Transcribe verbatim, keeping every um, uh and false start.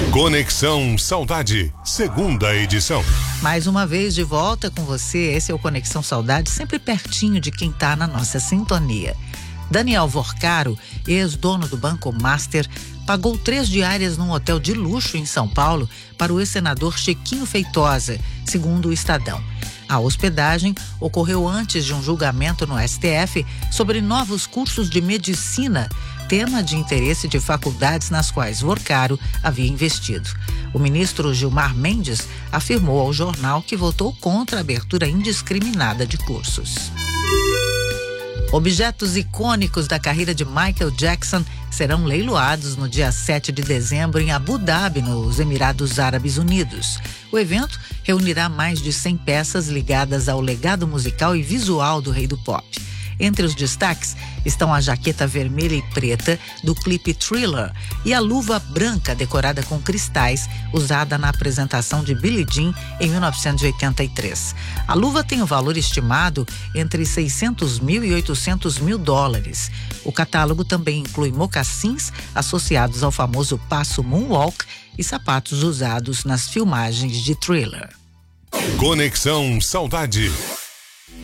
Conexão Saudade, segunda edição. Mais uma vez de volta com você, esse é o Conexão Saudade, sempre pertinho de quem está na nossa sintonia. Daniel Vorcaro, ex-dono do Banco Master, pagou três diárias num hotel de luxo em São Paulo para o ex-senador Chiquinho Feitosa, segundo o Estadão. A hospedagem ocorreu antes de um julgamento no S T F sobre novos cursos de medicina, tema de interesse de faculdades nas quais Vorcaro havia investido. O ministro Gilmar Mendes afirmou ao jornal que votou contra a abertura indiscriminada de cursos. Objetos icônicos da carreira de Michael Jackson serão leiloados no dia sete de dezembro em Abu Dhabi, nos Emirados Árabes Unidos. O evento reunirá mais de cem peças ligadas ao legado musical e visual do rei do pop. Entre os destaques estão a jaqueta vermelha e preta do clipe Thriller e a luva branca decorada com cristais usada na apresentação de Billie Jean em mil novecentos e oitenta e três. A luva tem o um valor estimado entre seiscentos mil e oitocentos mil dólares. O catálogo também inclui mocassins associados ao famoso passo Moonwalk e sapatos usados nas filmagens de Thriller. Conexão Saudade.